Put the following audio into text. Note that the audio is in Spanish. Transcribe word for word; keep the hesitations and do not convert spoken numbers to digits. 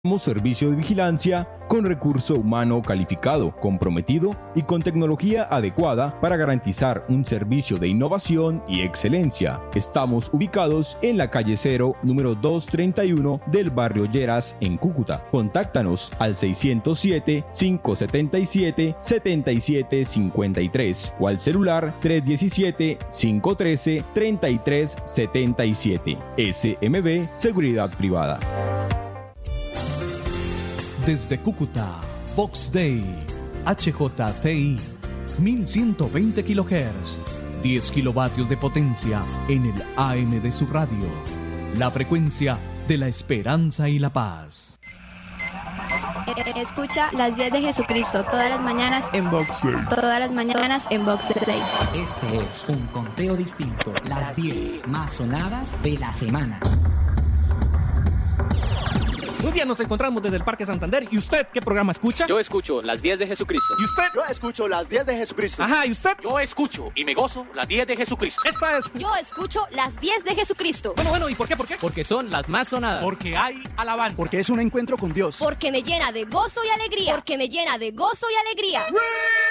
Somos servicio de vigilancia con recurso humano calificado, comprometido y con tecnología adecuada para garantizar un servicio de innovación y excelencia. Estamos ubicados en la calle Cero, número doscientos treinta y uno del barrio Lleras, en Cúcuta. Contáctanos al seiscientos siete, cinco setenta y siete, setenta y siete cincuenta y tres o al celular tres diecisiete, cinco trece, treinta y tres setenta y siete. S M B Seguridad Privada. Desde Cúcuta, Vox Day, H J T I, mil ciento veinte kilohertz, diez kilovatios de potencia en el A M de su radio. La frecuencia de la esperanza y la paz. Escucha las diez de Jesucristo todas las mañanas en Vox Day. Todas las mañanas en Vox Day. Este es un conteo distinto. Las diez más sonadas de la semana. Un día nos encontramos desde el Parque Santander. ¿Y usted qué programa escucha? Yo escucho las diez de Jesucristo. ¿Y usted? Yo escucho las diez de Jesucristo. Ajá, ¿y usted? Yo escucho y me gozo las diez de Jesucristo. Esa es. Yo escucho las diez de Jesucristo. Bueno, bueno, ¿y por qué? ¿Por qué? Porque son las más sonadas. Porque hay alabanza. Porque es un encuentro con Dios. Porque me llena de gozo y alegría. Porque me llena de gozo y alegría. ¡Sí!